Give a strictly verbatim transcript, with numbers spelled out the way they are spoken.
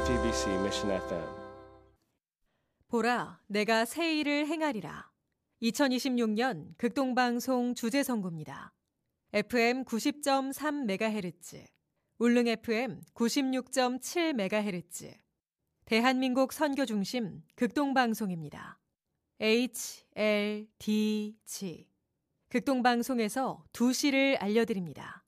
지티비씨 Mission 에프엠. 보라, 내가 새 일을 행하리라. 이천이십육 년 극동방송 주제선구입니다. 에프엠 구십 점 삼 메가헤르츠, 울릉 에프엠 구십육 점 칠 메가헤르츠, 대한민국 선교 중심 극동방송입니다. 에이치 엘 디 지, 극동방송에서 두 시를 알려드립니다.